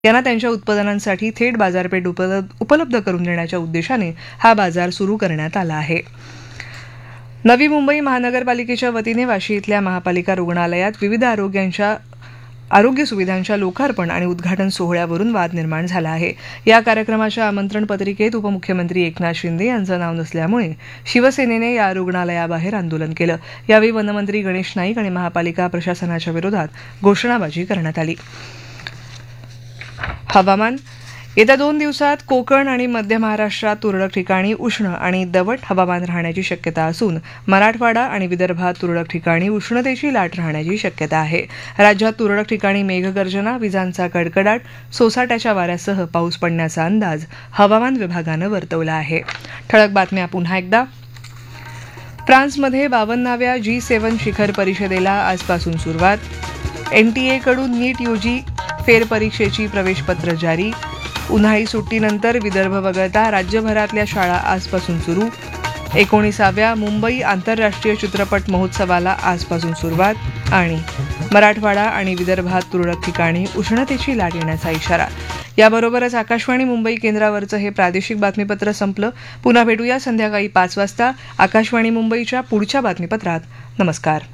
यांना त्यांच्या उत्पादनांसाठी थेट बाजारपेठ उपलब्ध करून देण्याच्या उद्देशाने हा बाजार सुरू करण्यात आला आहे. नवी मुंबई महानगरपालिकेच्या वतीने वाशी इथल्या महापालिका रुग्णालयात विविध आरोग्य सुविधांच्या लोकार्पण आणि उद्घाटन सोहळ्यावरून वाद निर्माण झाला आहे. या कार्यक्रमाच्या आमंत्रण पत्रिकेत उपमुख्यमंत्री एकनाथ शिंदे यांचं नाव नसल्यामुळे शिवसेनेने या रुग्णालयाबाहेर आंदोलन केलं. यावेळी वनमंत्री गणेश नाईक आणि महापालिका प्रशासनाच्या विरोधात घोषणाबाजी करण्यात आली. हवामान. येत्या 2 दिवसात कोकण आणि मध्य महाराष्ट्रात तुरळक ठिकाणी उष्ण आणि दमट हवामान राहण्याची शक्यता असून मराठवाडा आणि विदर्भात तुरळक ठिकाणी उष्णतेची लाट राहण्याची शक्यता आहे. राज्यात तुरळक ठिकाणी मेघगर्जना, विजांचा कडकडाट, सोसाट्याच्या वाऱ्यासह पाऊस पडण्याचा अंदाज हवामान विभागानं वर्तवला आहे. ठळक बातम्या पुन्हा एकदा. फ्रान्समध्ये 52व्या G7 शिखर परिषदेला आजपासून सुरुवात. NTA कडून नीट फेरपरीक्षेची प्रवेशपत्र जारी. उन्हाळी सुट्टीनंतर विदर्भ वगळता राज्यभरातल्या शाळा आजपासून सुरू. 19व्या मुंबई आंतरराष्ट्रीय चित्रपट महोत्सवाला आजपासून सुरुवात. आणि मराठवाडा आणि विदर्भात तुरळक ठिकाणी उष्णतेची लाट येण्याचा इशारा. याबरोबरच आकाशवाणी मुंबई केंद्रावरचं हे प्रादेशिक बातमीपत्र संपलं. पुन्हा भेटूया संध्याकाळी 5 वाजता आकाशवाणी मुंबईच्या पुढच्या बातमीपत्रात. नमस्कार.